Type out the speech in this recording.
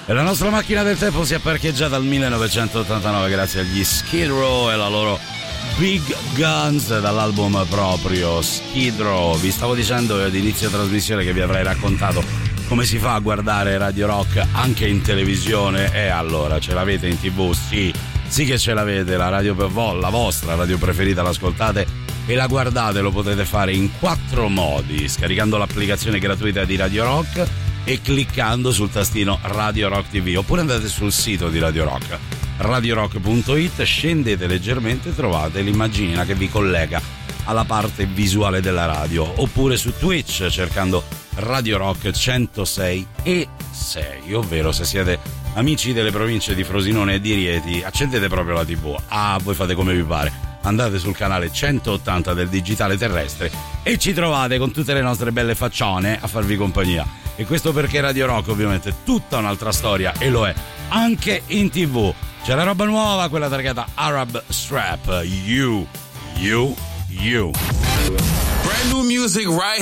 E la nostra macchina del tempo si è parcheggiata al 1989 grazie agli Skid Row e la loro Big Guns dall'album proprio Skid Row. Vi stavo dicendo ad inizio trasmissione che vi avrei raccontato come si fa a guardare Radio Rock anche in televisione, e allora ce l'avete in TV? Sì che ce l'avete, la radio la vostra radio preferita l'ascoltate e la guardate, lo potete fare in 4 modi: scaricando l'applicazione gratuita di Radio Rock e cliccando sul tastino Radio Rock TV, oppure andate sul sito di Radio Rock, radiorock.it, scendete leggermente e trovate l'immaginina che vi collega alla parte visuale della radio, oppure su Twitch cercando Radio Rock 106 e 6, ovvero se siete amici delle province di Frosinone e di Rieti accendete proprio la TV, voi fate come vi pare, andate sul canale 180 del digitale terrestre e ci trovate con tutte le nostre belle faccione a farvi compagnia. E questo perché Radio Rock ovviamente è tutta un'altra storia e lo è anche in TV. C'è la roba nuova, quella targata Arab Strap, You. Brand new music right